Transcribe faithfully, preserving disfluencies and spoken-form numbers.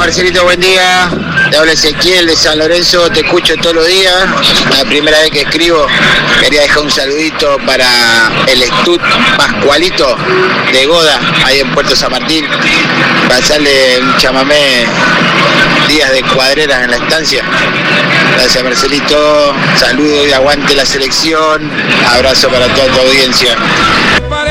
Marcelito, buen día. Te habla Ezequiel de San Lorenzo, te escucho todos los días. La primera vez que escribo, quería dejar un saludito para el Estud Pascualito de Goda, ahí en Puerto San Martín. Pasarle un chamamé Días de Cuadreras en la estancia. Gracias Marcelito, saludo y aguante la selección. Abrazo para toda tu audiencia.